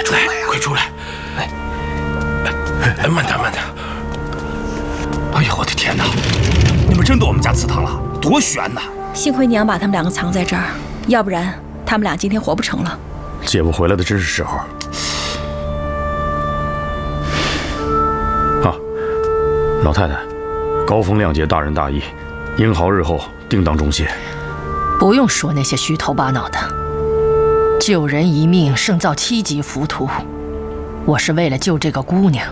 来，快出来！哎，慢点。哎呀，我的天哪！你们真躲我们家祠堂了，多悬呐！ 幸亏娘把他们两个藏在这儿，要不然他们俩今天活不成了。 姐夫回来的真是时候。啊，老太太，高风亮节，大仁大义，英豪日后定当重谢。 不用说那些虚头巴脑的，救人一命胜造7级浮屠。我是为了救这个姑娘。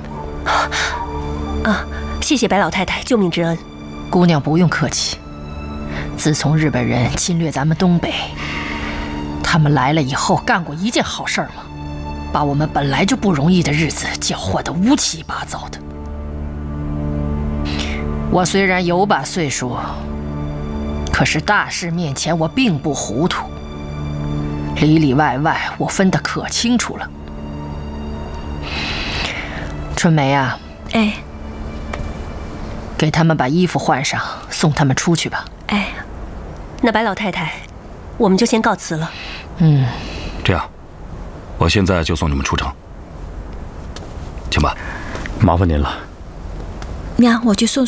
谢谢白老太太救命之恩。 姑娘不用客气。自从日本人侵略咱们东北，他们来了以后干过一件好事吗？把我们本来就不容易的日子搅和得乌七八糟的。我虽然有把岁数，可是大事面前我并不糊涂，里里外外我分得可清楚了。春梅啊， 哎， 给他们把衣服换上，送他们出去吧。 哎，那白老太太，我们就先告辞了。 这样，我现在就送你们出城，请吧。 麻烦您了。 娘，我去送。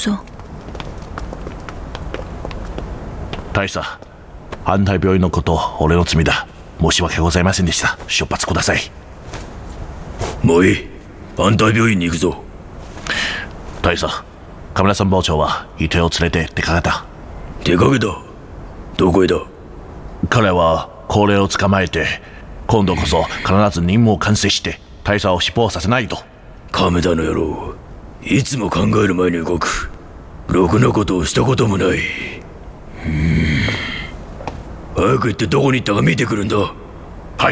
大佐、反対病院のこと俺の罪だ。申し訳ございませんでした。出発ください。 もういい。反対病院に行くぞ。 大佐、カメラ参謀長は伊藤を連れて出かけた。 出かけた？どこへだ？ 彼は高齢を捕まえて、今度こそ必ず任務を完成して大佐を死亡させないと。 亀田の野郎、いつも考える前に動く。ろくなことをしたこともない。早く行ってどこに行ったか見てくるんだ。 はい。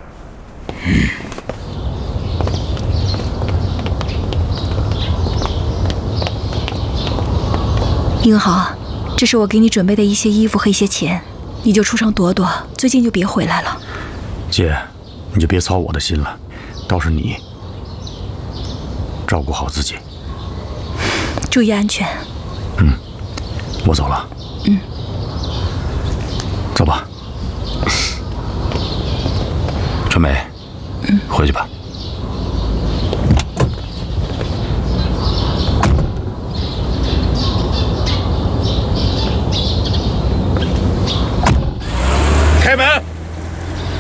英豪，这是我给你准备的一些衣服和一些钱，你就出城躲躲，最近就别回来了。 姐，你就别操我的心了，倒是你照顾好自己， 注意安全。 我走了。走吧。 春梅，回去吧。